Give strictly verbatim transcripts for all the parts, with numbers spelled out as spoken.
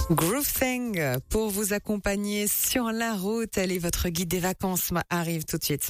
Groove Thing pour vous accompagner sur la route. Allez, votre guide des vacances arrive tout de suite.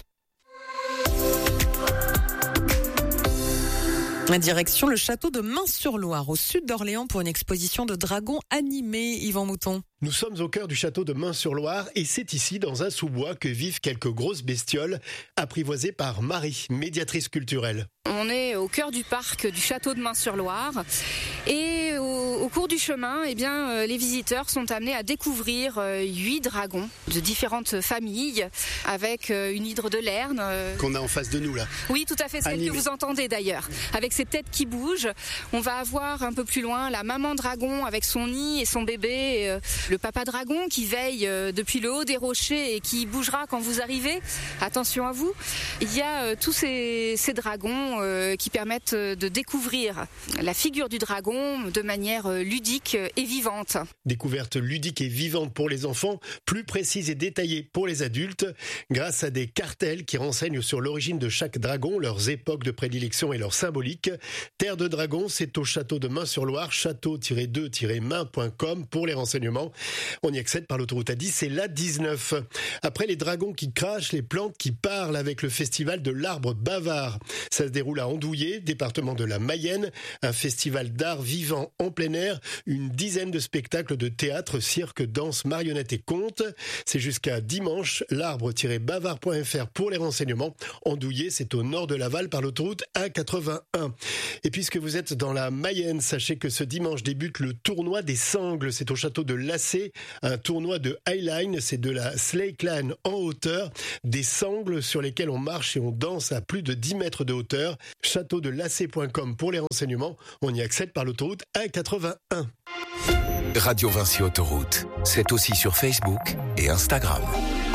Direction le château de Mains-sur-Loire, au sud d'Orléans, pour une exposition de dragons animés. Yvan Mouton. Nous sommes au cœur du château de Mains-sur-Loire et c'est ici, dans un sous-bois, que vivent quelques grosses bestioles apprivoisées par Marie, médiatrice culturelle. On est au cœur du parc du château de Mains-sur-Loire et au, au cours du chemin, eh bien, euh, les visiteurs sont amenés à découvrir euh, huit dragons de différentes familles avec euh, une hydre de Lerne. Euh... Qu'on a en face de nous là. Oui, tout à fait, celle Animé. que vous entendez d'ailleurs, avec ses têtes qui bougent. On va avoir un peu plus loin la maman dragon avec son nid et son bébé, et, euh, le papa dragon qui veille euh, depuis le haut des rochers et qui bougera quand vous arrivez. Attention à vous. Il y a euh, tous ces, ces dragons euh, qui permettent de découvrir la figure du dragon de manière ludique et vivante. Découverte ludique et vivante pour les enfants, plus précise et détaillée pour les adultes, grâce à des cartels qui renseignent sur l'origine de chaque dragon, leurs époques de prédilection et leur symbolique. Terre de Dragons, c'est au château de Mains-sur-Loire, château tiret deux tiret mains point com pour les renseignements. On y accède par l'autoroute A dix, c'est l'A dix-neuf. Après les dragons qui crachent, les plantes qui parlent avec le festival de l'arbre bavard. Ça se déroule à Andouillé, département de la Mayenne, un festival d'art vivant en plein air, une dizaine de spectacles de théâtre, cirque, danse, marionnettes et contes. C'est jusqu'à dimanche, l'arbre tiret bavard point f r pour les renseignements. Andouillé, c'est au nord de Laval par l'autoroute A quatre-vingt-un. Et puisque vous êtes dans la Mayenne, sachez que ce dimanche débute le tournoi des sangles. C'est au château de Lacé, un tournoi de highline, c'est de la slackline en hauteur, des sangles sur lesquelles on marche et on danse à plus de dix mètres de hauteur. château de lacé point com pour les renseignements. On y accède par l'autoroute A quatre-vingt-un. Radio Vinci Autoroute, c'est aussi sur Facebook et Instagram.